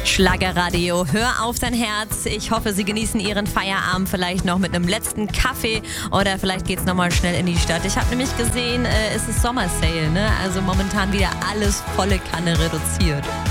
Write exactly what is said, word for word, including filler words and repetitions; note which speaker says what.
Speaker 1: Schlagerradio, hör auf dein Herz. Ich hoffe, Sie genießen Ihren Feierabend vielleicht noch mit einem letzten Kaffee oder vielleicht geht's nochmal schnell in die Stadt. Ich habe nämlich gesehen, äh, es ist Sommersale, ne? Also momentan wieder alles volle Kanne reduziert.